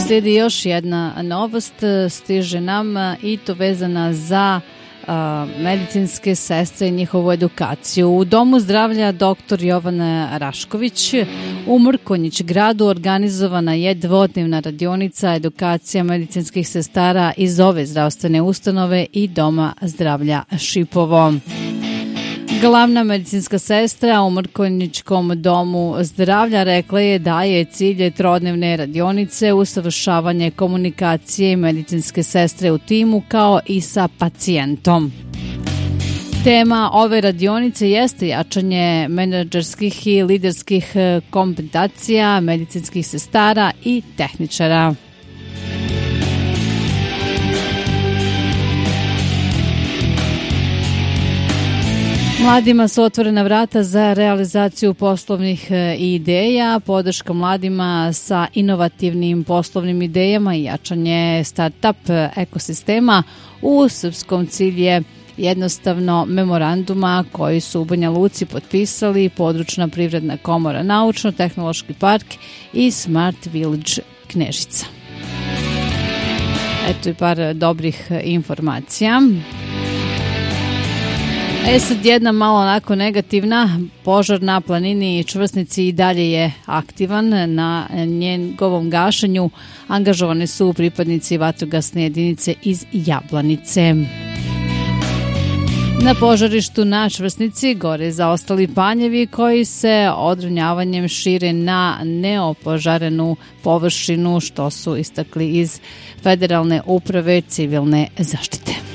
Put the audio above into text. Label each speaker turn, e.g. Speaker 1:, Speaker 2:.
Speaker 1: Slijedi još jedna novost, stiže nam i to vezana za medicinske sestre i njihovu edukaciju. U Domu zdravlja dr. Jovana Rašković u Mrkonjić gradu organizovana je dvodnevna radionica edukacija medicinskih sestara iz ove zdravstvene ustanove i Doma zdravlja Šipovo. Glavna medicinska sestra u Mrkonjićkom domu zdravlja rekla je da je cilj trodnevne radionice usavršavanje komunikacije medicinske sestre u timu kao i sa pacijentom. Tema ove radionice jeste jačanje menadžerskih i liderskih kompetencija medicinskih sestara i tehničara. Mladima su otvorena vrata za realizaciju poslovnih ideja, podrška mladima sa inovativnim poslovnim idejama i jačanje start-up ekosistema. U srpskom cilj je jednostavno memoranduma koji su u Banja Luci potpisali Područna privredna komora Naučno-tehnološki park i Smart Village Knežica. Eto i par dobrih informacija. Sad jedna malo onako negativna, požar na planini Čvrsnici i dalje je aktivan. Na njegovom gašenju angažovane su pripadnici vatrogasne jedinice iz Jablanice. Na požarištu na Čvrsnici gore zaostali panjevi koji se odronjavanjem šire na neopožarenu površinu, što su istakli iz Federalne uprave civilne zaštite.